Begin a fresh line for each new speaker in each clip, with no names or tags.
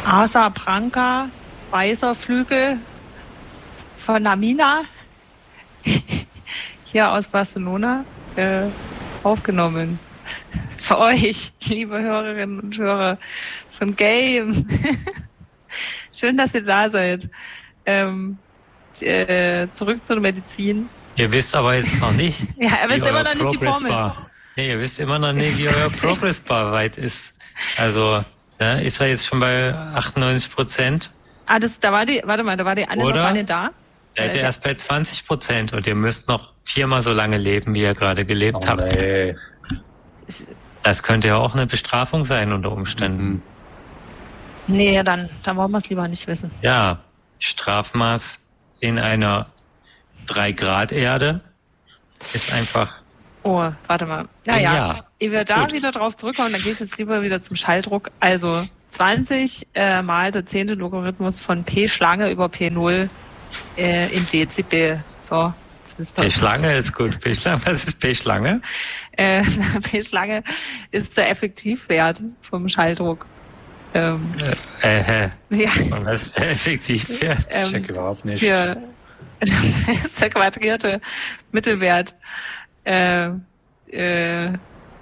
Asa Branca, weißer Flügel von Namina, hier aus Barcelona, aufgenommen. Für euch, liebe Hörerinnen und Hörer von Game. Schön, dass ihr da seid. Zurück zur Medizin.
Ihr wisst aber jetzt noch nicht.
Ja, ihr wisst immer noch nicht die Formel.
Nee, ihr wisst immer noch nicht, wie euer Progress Bar weit ist. Also, ist er jetzt schon bei 98%?
Da war die Anne noch gar nicht da.
Seid ihr erst bei 20% und ihr müsst noch 4-mal so lange leben, wie ihr gerade gelebt habt.
Nee.
Das könnte ja auch eine Bestrafung sein unter Umständen.
Nee, dann wollen wir es lieber nicht wissen.
Ja, Strafmaß in einer 3-Grad-Erde ist einfach...
Oh, warte mal. Ja. Ehe wir da wieder drauf zurückkommen, dann gehe ich jetzt lieber wieder zum Schalldruck. Also 20 mal der 10. Logarithmus von P-Schlange über P0 in Dezibel. So, jetzt wisst ihr.
P-Schlange ist gut. P-Schlange, was ist P-Schlange?
P-Schlange ist der Effektivwert vom Schalldruck.
Ja.
Und
was ist der Effektivwert?
Check überhaupt nicht.
Das ist der quadrierte Mittelwert. Naja, wenn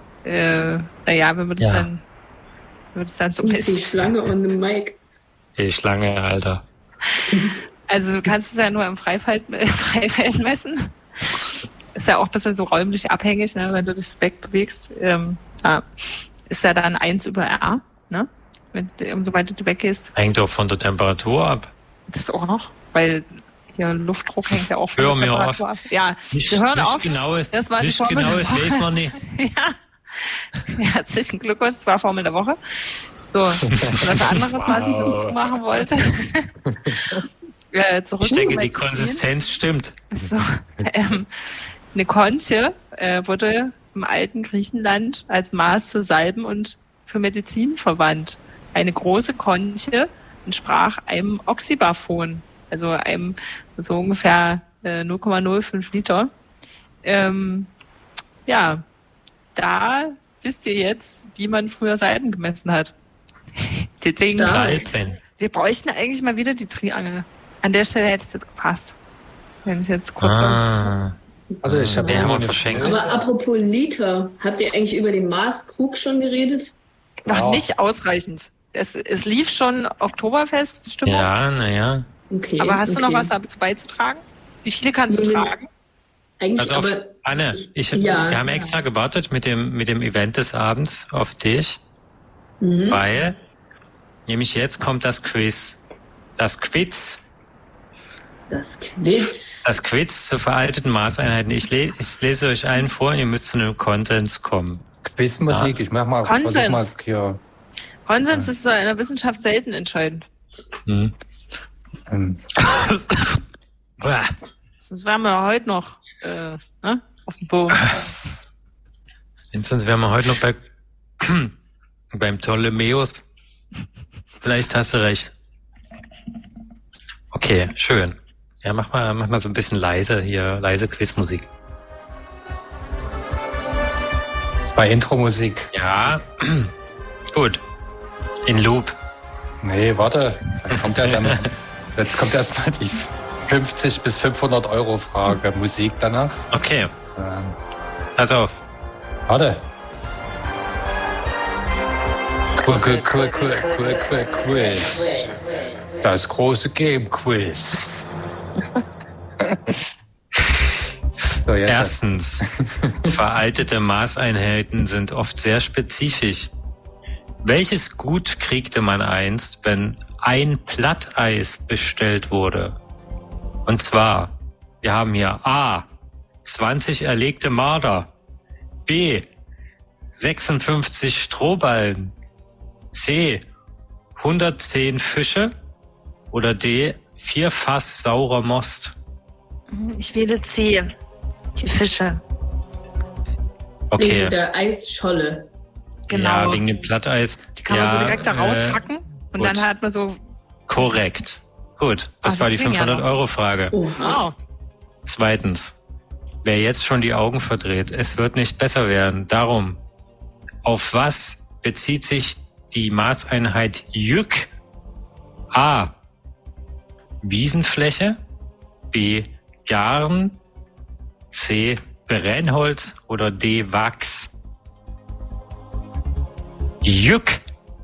wir das dann so
messen. Die Schlange und dem Mike.
Die Schlange, Alter.
Also du kannst es ja nur im Freifeld messen. Ist ja auch ein bisschen so räumlich abhängig, ne, wenn du dich wegbewegst. Ist ja dann 1 über R, ne? Umso weiter du weggehst.
Hängt doch von der Temperatur ab.
Das auch noch, weil der Luftdruck hängt ja auch von
der
Temperatur ab. Ja, wir hören auf.
Das war die Formel der Woche. Lesen wir nicht.
Ja, herzlichen Glückwunsch, das war Formel der Woche. So, und was anderes, was ich noch zumachen wollte.
Ich denke, die Konsistenz stimmt.
So, eine Konche wurde im alten Griechenland als Maß für Salben und für Medizin verwandt. Eine große Konche entsprach einem Oxybaphon, also einem so ungefähr 0,05 Liter. Ja, da wisst ihr jetzt, wie man früher Salben gemessen hat.
Salben.
Wir bräuchten eigentlich mal wieder die Triangel. An der Stelle hätte es jetzt gepasst. Wenn ich jetzt kurz...
Also ich habe
eine verschenkt.
Aber apropos Liter, habt ihr eigentlich über den Maßkrug schon geredet?
Noch nicht ausreichend. Es lief schon Oktoberfest-Stimmung.
Ja, naja.
Okay,
aber hast du noch was dazu beizutragen? Wie viele kannst du tragen?
Eigentlich,
also Anne, wir haben extra gewartet mit dem Event des Abends auf dich, weil nämlich jetzt kommt das Quiz. Das Quiz zu veralteten Maßeinheiten. Ich lese euch allen vor und ihr müsst zu einem Konsens kommen.
Quizmusik, ich mach mal
Konsens.
Hier.
Konsens ist in der Wissenschaft selten entscheidend. Sonst wären wir heute noch auf dem Boden.
Sonst wären wir heute noch beim Ptolemäus. Vielleicht hast du recht. Okay, schön. Ja, mach mal so ein bisschen leise Quizmusik.
2 Intro-Musik.
Ja, gut. In Loop.
Nee, warte. Jetzt kommt erstmal die 50 bis 500 Euro Frage. Musik danach.
Okay. Pass auf.
Warte. Quiz. Das große Game-Quiz. So,
erstens, veraltete Maßeinheiten sind oft sehr spezifisch. Welches Gut kriegte man einst, wenn ein Platteis bestellt wurde? Und zwar, wir haben hier A, 20 erlegte Marder, B, 56 Strohballen, C, 110 Fische oder D, 4 Fass saurer Most?
Ich wähle C, die Fische.
Okay.
Wegen der Eisscholle.
Genau.
Ja, wegen dem Platteis.
Die kann man so direkt da rauspacken und
gut.
dann hat man so...
Korrekt. Gut, das war die 500-Euro-Frage.
Oh, wow.
Zweitens, wer jetzt schon die Augen verdreht, es wird nicht besser werden. Darum, auf was bezieht sich die Maßeinheit Jück A. Wiesenfläche. B. Garn. C. Brennholz oder D. Wachs. Jück.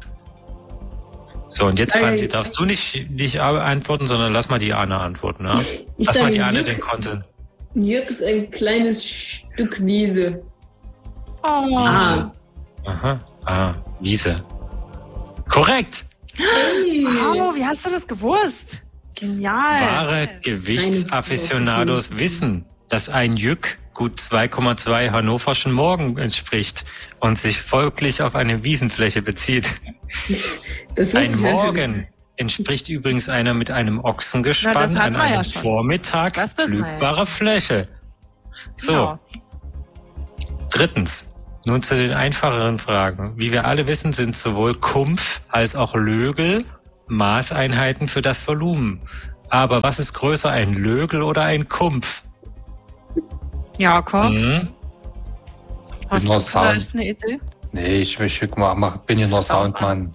So, und jetzt, Franzi, darfst du nicht antworten, sondern lass mal die Anna antworten. Ja? Lass mal die Anna den Content.
Jück ist ein kleines Stück Wiese.
Oh.
Aha. Wiese. Korrekt!
Hey.
Wow, wie hast du das gewusst? Genial.
Wahre Gewichtsafficionados wissen, dass ein Jück gut 2,2 hannoverschen Morgen entspricht und sich folglich auf eine Wiesenfläche bezieht. Ein Morgen entspricht übrigens einer mit einem Ochsengespann an einem Vormittag pflügbare Fläche. So. Genau. Drittens, nun zu den einfacheren Fragen. Wie wir alle wissen, sind sowohl Kumpf als auch Lögel Maßeinheiten für das Volumen. Aber was ist größer, ein Lögel oder ein Kumpf?
Jakob? Hast du vielleicht eine Idee?
Nee, ich bin ja nur Soundmann.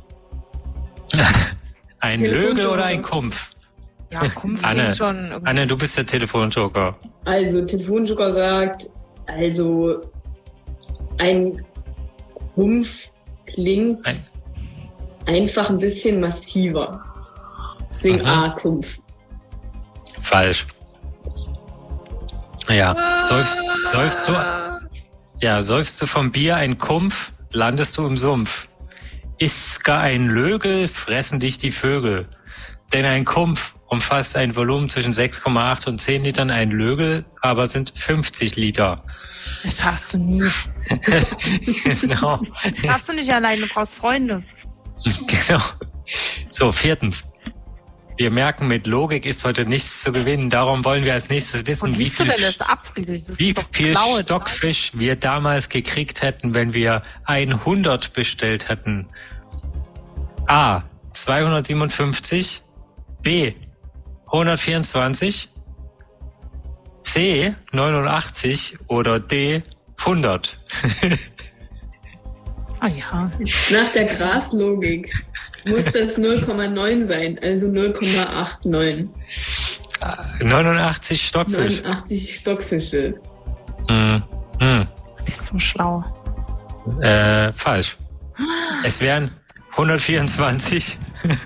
Ein Lögel oder ein Kumpf?
Ja, Kumpf
Anne,
klingt schon... Irgendwie.
Anne, du bist der Telefonjoker.
Also, Telefonjoker sagt, ein Kumpf klingt einfach ein bisschen massiver. Deswegen A, Kumpf.
Falsch. Ja, säufst du vom Bier ein Kumpf, landest du im Sumpf. Ist's gar ein Lögel, fressen dich die Vögel. Denn ein Kumpf umfasst ein Volumen zwischen 6,8 und 10 Litern, ein Lögel aber sind 50 Liter.
Das schaffst du nie.
Genau.
Schaffst du nicht alleine, du brauchst Freunde.
Genau. So, viertens. Wir merken, mit Logik ist heute nichts zu gewinnen. Darum wollen wir als nächstes wissen, wie viel Stockfisch wir damals gekriegt hätten, wenn wir 100 bestellt hätten. A. 257. B. 124. C. 89 oder D. 100.
Ah ja.
Nach der Graslogik muss das 0,9 sein, also 0,89.
89 Stockfisch.
89 Stockfische.
Das ist so schlau.
Falsch. Es wären 124.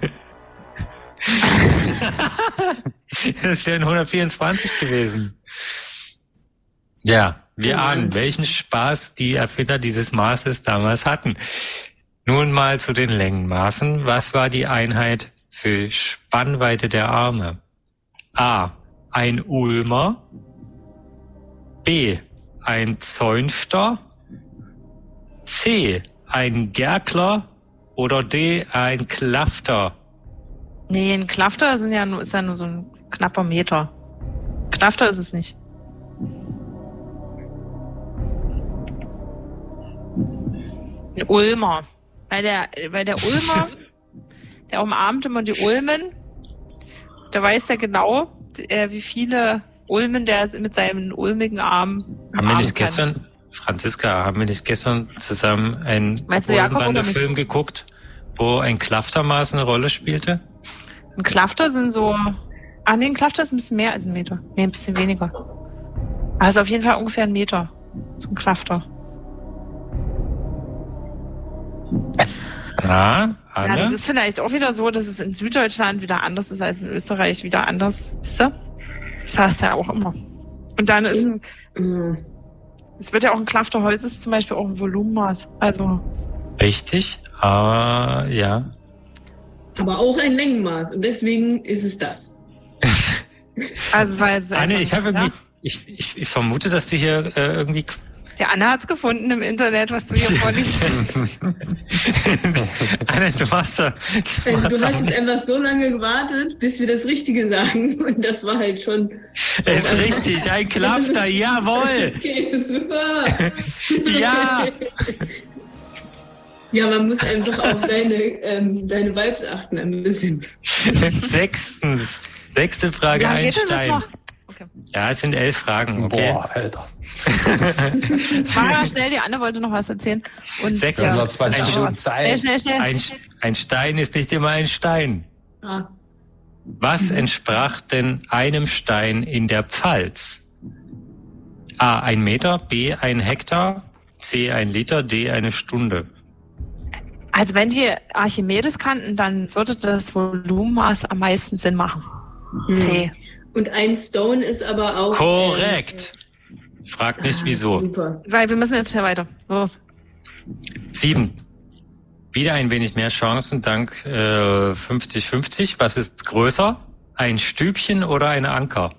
Es wären 124 gewesen. Ja, wir ahnen, welchen Spaß die Erfinder dieses Maßes damals hatten. Nun mal zu den Längenmaßen. Was war die Einheit für Spannweite der Arme? A. Ein Ulmer. B. Ein Zäunfter. C. Ein Gerkler. Oder D. Ein Klafter.
Nee, ein Klafter ist ja nur so ein knapper Meter. Klafter ist es nicht. Ein Ulmer. Weil der Ulmer, der umarmt immer die Ulmen. Da weiß der genau, wie viele Ulmen der mit seinen ulmigen Armen
haben wir nicht gestern, Franziska, zusammen einen Ulmenbande-Film geguckt, wo ein Klaftermaß eine Rolle spielte?
Ein Klafter sind so... ein Klafter ist ein bisschen mehr als ein Meter. Nee, ein bisschen weniger. Also auf jeden Fall ungefähr ein Meter. So ein Klafter.
Ja,
das ist vielleicht auch wieder so, dass es in Süddeutschland wieder anders ist als in Österreich wieder anders. Wisst ihr? Das heißt ja auch immer. Und dann ist es wird ja auch ein Klafter Holz ist zum Beispiel auch ein Volumenmaß. Also. Richtig,
aber ja.
Aber auch ein Längenmaß und deswegen ist es das.
Also weil es
Anne, ich vermute, dass du hier irgendwie...
Die Anna hat's gefunden im Internet, was du hier vorliest.
Anne, du machst da...
Also du hast jetzt einfach so lange gewartet, bis wir das Richtige sagen. Und das war halt schon...
Ist richtig, ein Klafter, jawohl!
Okay, super!
Ja!
Ja, man muss einfach auf deine Vibes achten ein bisschen.
Sechste Frage,
ja,
ein Stein.
Okay.
Ja, es sind 11 Fragen. Okay.
Boah, Alter.
Mara, schnell, die Anne wollte noch was erzählen. Und
26 Stunden Zeit.
Schnell.
Ein Stein ist nicht immer ein Stein. Was entsprach denn einem Stein in der Pfalz? A, 1 Meter, B, 1 Hektar, C, 1 Liter, D, 1 Stunde.
Also wenn die Archimedes kannten, dann würde das Volumenmaß am meisten Sinn machen. C.
Und 1 Stone ist aber auch...
Korrekt. Frag nicht wieso.
Super.
Weil wir müssen jetzt schnell weiter. Los.
7. Wieder ein wenig mehr Chancen dank 50-50. Was ist größer? Ein Stübchen oder ein Anker?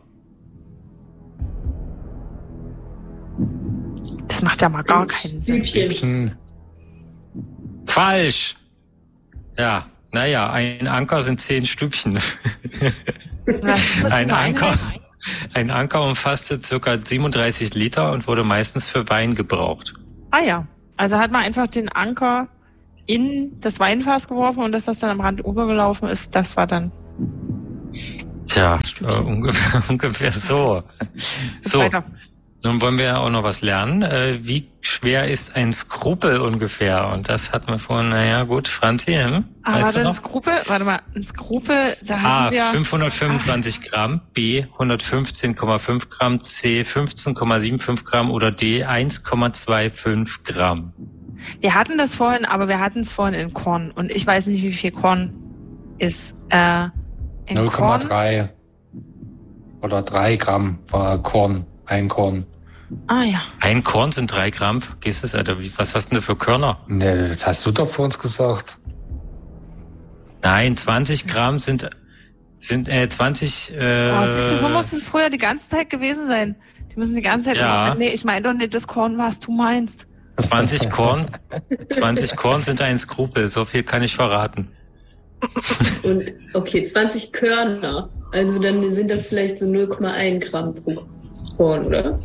Das macht ja mal gar keinen Sinn.
Stübchen.
Falsch. Ja, naja, ein Anker sind 10 Stübchen.
Was ist das für
Ein
eine
Anker.
Einheit?
Ein Anker umfasste ca. 37 Liter und wurde meistens für Wein gebraucht.
Ah ja. Also hat man einfach den Anker in das Weinfass geworfen und das, was dann am Rand übergelaufen ist, das war dann...
Tja, ungefähr so. So,
Weiter.
nun wollen wir ja auch noch was lernen. Wie schwer ist ein Skrupel ungefähr? Und das hat man vorhin, naja gut, Franzi, weißt du noch?
Ein Skrupel, da
A,
haben wir...
525 Gramm, B, 115,5 Gramm, C, 15,75 Gramm oder D, 1,25 Gramm.
Wir hatten das vorhin, aber wir hatten es vorhin in Korn. Und ich weiß nicht, wie viel Korn ist. In Korn
0,3 oder 3 Gramm war Korn, ein Korn.
Ah ja.
Ein Korn sind 3 Gramm. Vergiss es, Alter. Was hast du denn für Körner?
Ne, das hast du doch vor uns gesagt.
Nein, 20 Gramm sind 20...
siehst du, so muss es früher die ganze Zeit gewesen sein. Die müssen die ganze Zeit...
Ja.
Nee, ich meine doch nicht das Korn, was du meinst.
20 Korn sind ein Skrupel. So viel kann ich verraten.
Und okay, 20 Körner. Also dann sind das vielleicht so 0,1 Gramm pro Korn, oder?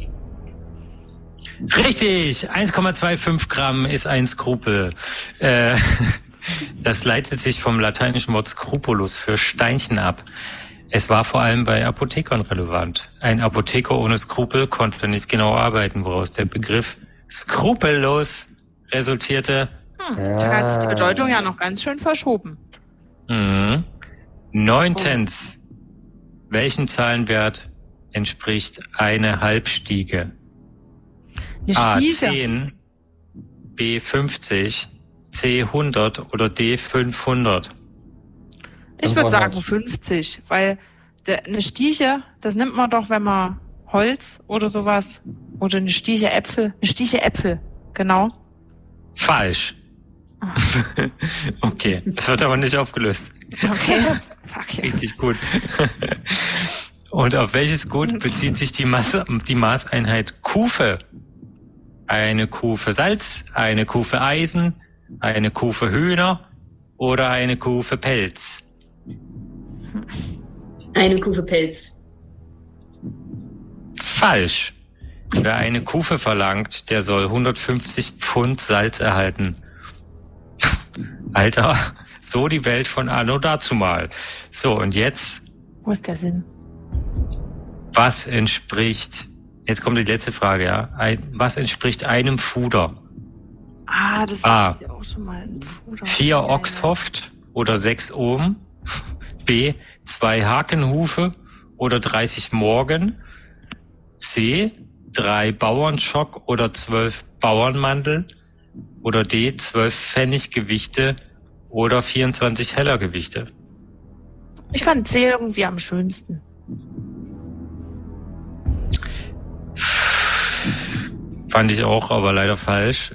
Richtig! 1,25 Gramm ist ein Skrupel. Das leitet sich vom lateinischen Wort scrupulus für Steinchen ab. Es war vor allem bei Apothekern relevant. Ein Apotheker ohne Skrupel konnte nicht genau arbeiten, woraus der Begriff skrupellos resultierte.
Da hat sich die Bedeutung ja noch ganz schön verschoben.
9. Welchem Zahlenwert entspricht eine Halbstiege?
Eine
A,
Stiege.
10, B, 50, C, 100 oder D, 500?
Ich würde
500.
sagen 50, weil eine Stieche, das nimmt man doch, wenn man Holz oder sowas, oder eine Stieche Äpfel, genau.
Falsch. Okay, es wird aber nicht aufgelöst.
Okay. Fuck ja.
Richtig gut. Und auf welches Gut bezieht sich die Maßeinheit Kufe? Eine Kufe Salz, eine Kufe Eisen, eine Kufe Hühner oder eine Kufe Pelz?
Eine Kufe Pelz.
Falsch. Wer eine Kufe verlangt, der soll 150 Pfund Salz erhalten. Alter, so die Welt von anno dazumal. So, und jetzt,
Wo ist der Sinn?
was entspricht, jetzt kommt die letzte Frage, ja. Was entspricht einem Fuder?
Das
A.
wusste ich auch schon mal.
4 Ochshoft oder 6 Ohm? B. 2 Hakenhufe oder 30 Morgen? C. 3 Bauernschock oder 12 Bauernmandel? Oder D. 12 Pfenniggewichte oder 24 Hellergewichte?
Ich fand C irgendwie am schönsten.
Fand ich auch, aber leider falsch.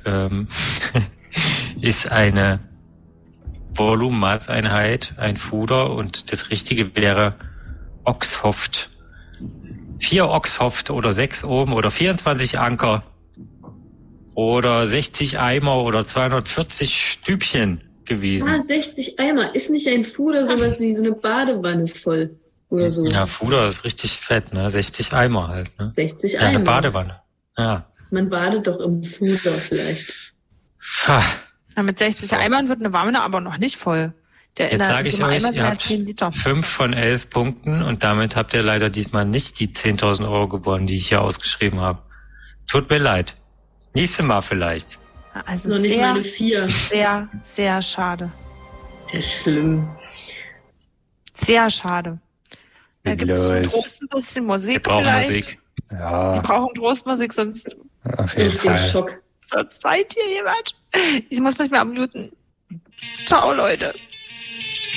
Ist eine Volumenmaßeinheit, ein Fuder und das Richtige wäre Ochshoft. 4 Ochshoft oder 6 Ohm oder 24 Anker oder 60 Eimer oder 240 Stübchen gewesen.
60 Eimer. Ist nicht ein Fuder sowas wie so eine Badewanne voll? Oder so?
Ja, Fuder ist richtig fett, ne? 60 Eimer halt, ne?
60
Ja,
Eimer.
eine Badewanne. Ja.
Man badet doch im Fuder vielleicht.
Ha.
Ja, mit 60 Eimern wird eine Wanne aber noch nicht voll.
Jetzt sage ich euch, ihr habt
10 Liter.
5 von 11 Punkten und damit habt ihr leider diesmal nicht die 10.000 Euro gewonnen, die ich hier ausgeschrieben habe. Tut mir leid. Nächstes Mal vielleicht.
Also
Noch nicht mal
sehr,
eine 4.
sehr, sehr schade.
Sehr schlimm.
Sehr schade. Da gibt es zum Trost ein bisschen Musik.
Wir brauchen
vielleicht.
Musik.
Ja,
Wir brauchen Trostmusik, sonst
auf jeden
Ist der
Fall.
Schock.
weint hier jemand. Ich muss mich mal muten. Ciao, Leute.